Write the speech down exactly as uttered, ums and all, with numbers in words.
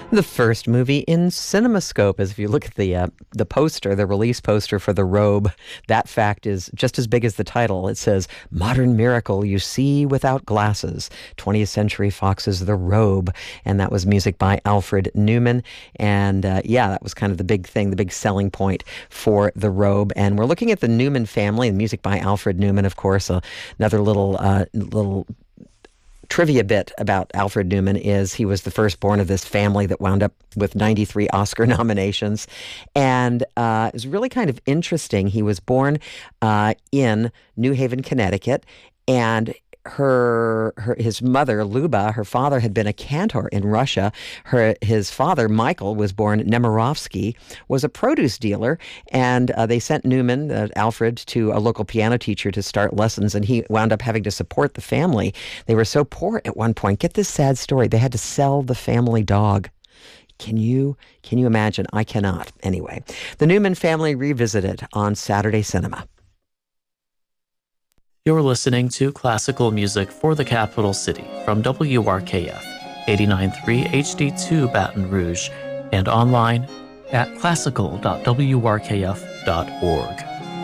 The first movie in CinemaScope, as if you look at the uh, the poster, the release poster for The Robe, that fact is just as big as the title. It says, "Modern Miracle You See Without Glasses, twentieth Century Fox's The Robe," and that was music by Alfred Newman. And uh, yeah, that was kind of the big thing, the big selling point for The Robe. And we're looking at the Newman family, and music by Alfred Newman, of course. Uh, another little uh, little trivia bit about Alfred Newman is he was the firstborn of this family that wound up with ninety-three Oscar nominations. And uh, it was really kind of interesting. He was born uh, in New Haven, Connecticut, and her, her his mother, Luba, her father had been a cantor in Russia. Her his father, Michael, was born Nemirovsky, was a produce dealer, and uh, they sent Newman, uh, Alfred, to a local piano teacher to start lessons, and he wound up having to support the family. They were so poor at one point. Get this sad story. They had to sell the family dog. Can you can you imagine? I cannot. Anyway, the Newman family revisited on Saturday Cinema. You're listening to classical music for the capital city from W R K F eighty-nine point three H D two Baton Rouge and online at classical dot w r k f dot org.